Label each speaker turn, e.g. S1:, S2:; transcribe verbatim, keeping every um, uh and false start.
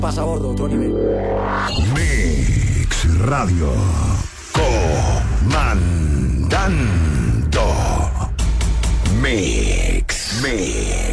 S1: Pasa bordo, otro nivel.
S2: Mix Radio. Comandando. Mix. Mix.